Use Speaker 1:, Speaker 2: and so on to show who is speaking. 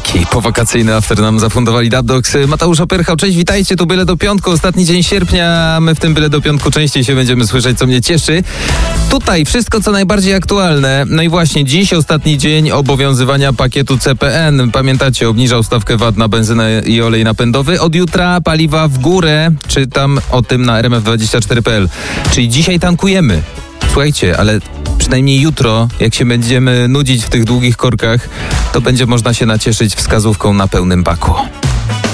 Speaker 1: Taki powakacyjny after nam zafundowali Dubdogs. Mateusz Opyrchał, cześć, witajcie, tu Byle do Piątku, ostatni dzień sierpnia, my w tym Byle do Piątku częściej się będziemy słyszeć, co mnie cieszy. Tutaj wszystko, co najbardziej aktualne. No i właśnie dziś ostatni dzień obowiązywania pakietu CPN. Pamiętacie, obniżał stawkę VAT na benzynę i olej napędowy. Od jutra paliwa w górę, czytam o tym na rmf24.pl. Czyli dzisiaj tankujemy. Słuchajcie, ale przynajmniej jutro, jak się będziemy nudzić w tych długich korkach, to będzie można się nacieszyć wskazówką na pełnym baku.